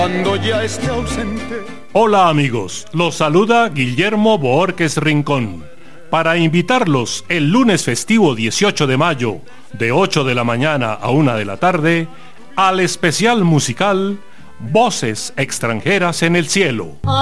Cuando ya esté ausente. Hola amigos, los saluda Guillermo Boórquez Rincón para invitarlos el lunes festivo 18 de mayo de 8 de la mañana a 1 de la tarde al especial musical Voces extranjeras en el cielo.